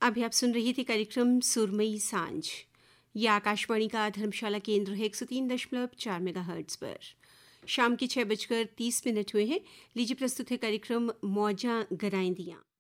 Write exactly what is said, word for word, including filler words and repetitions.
अभी आप सुन रही थी कार्यक्रम सुरमई सांझ। ये आकाशवाणी का धर्मशाला केंद्र है एक सौ तीन दशमलव चार मेगा हर्ट्ज पर। शाम के छः बजकर तीस मिनट हुए हैं। लीजिए प्रस्तुत है कार्यक्रम मौजा गराएंदियाँ।